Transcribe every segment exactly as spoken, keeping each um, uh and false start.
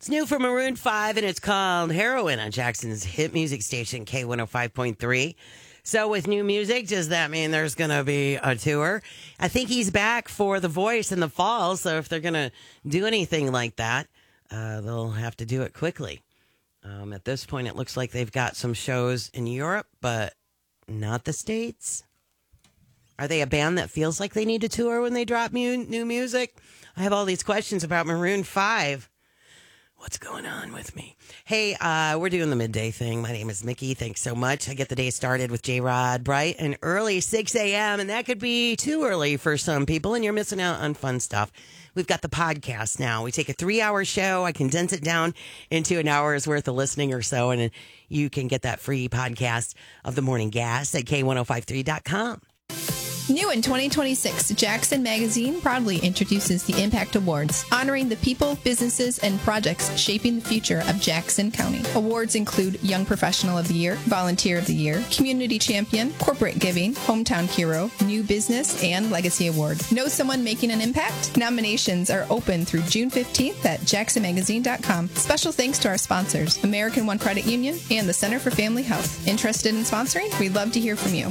It's new from Maroon five, and it's called Heroin on Jackson's hit music station, K one oh five point three. So with new music, does that mean there's going to be a tour? I think he's back for The Voice in the fall, so if they're going to do anything like that, uh, they'll have to do it quickly. Um, at this point, it looks like they've got some shows in Europe, but not the States. Are they a band that feels like they need to tour when they drop mu- new music? I have all these questions about Maroon five. What's going on with me? Hey, uh, we're doing the midday thing. My name is Mickey. Thanks so much. I get the day started with J-Rod bright and early, six a.m., and that could be too early for some people, and you're missing out on fun stuff. We've got the podcast now. We take a three-hour show. I condense it down into an hour's worth of listening or so, and you can get that free podcast of The Morning Gas at K ten fifty-three dot com. New in twenty twenty-six, Jackson Magazine proudly introduces the Impact Awards, honoring the people, businesses, and projects shaping the future of Jackson County. Awards include Young Professional of the Year, Volunteer of the Year, Community Champion, Corporate Giving, Hometown Hero, New Business, and Legacy Award. Know someone making an impact? Nominations are open through June fifteenth at jackson magazine dot com. Special thanks to our sponsors, American One Credit Union and the Center for Family Health. Interested in sponsoring? We'd love to hear from you.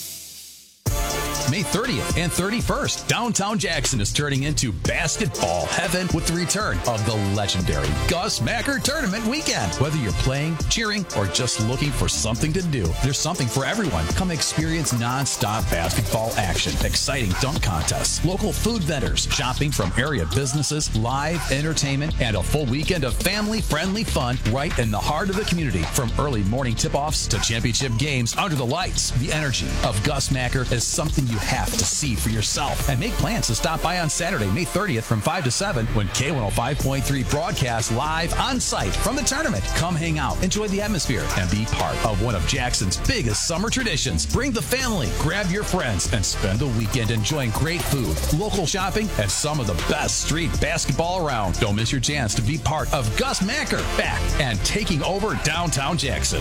May thirtieth and thirty-first, downtown Jackson is turning into basketball heaven with the return of the legendary Gus Macker Tournament Weekend. Whether you're playing, cheering, or just looking for something to do, there's something for everyone. Come experience non-stop basketball action, exciting dunk contests, local food vendors, shopping from area businesses, live entertainment, and a full weekend of family-friendly fun right in the heart of the community. From early morning tip-offs to championship games under the lights, the energy of Gus Macker is something you have to see for yourself. And make plans to stop by on Saturday, May thirtieth from five to seven when K one oh five point three broadcasts live on site from the tournament. Come hang out, enjoy the atmosphere, and be part of one of Jackson's biggest summer traditions. Bring the family, grab your friends, and spend the weekend enjoying great food, local shopping, and some of the best street basketball around. Don't miss your chance to be part of Gus Macker back and taking over downtown Jackson.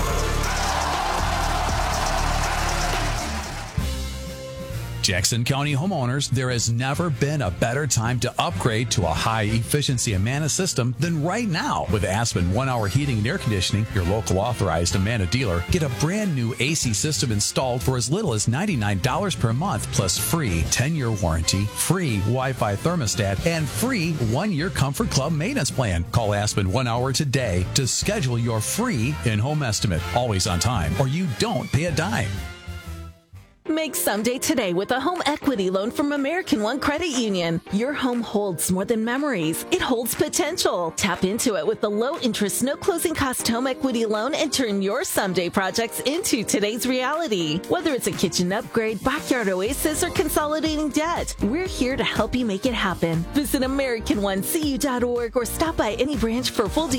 Jackson County homeowners, there has never been a better time to upgrade to a high-efficiency Amana system than right now. With Aspen one-hour heating and air conditioning, your local authorized Amana dealer, get a brand-new A C system installed for as little as ninety-nine dollars per month, plus free ten-year warranty, free Wi-Fi thermostat, and free one-year Comfort Club maintenance plan. Call Aspen one hour today to schedule your free in-home estimate. Always on time, or you don't pay a dime. Make someday today with a home equity loan from American One Credit Union. Your home holds more than memories. It holds potential. Tap into it with the low-interest, no-closing-cost home equity loan and turn your someday projects into today's reality. Whether it's a kitchen upgrade, backyard oasis, or consolidating debt, we're here to help you make it happen. Visit American One C U dot org or stop by any branch for full details.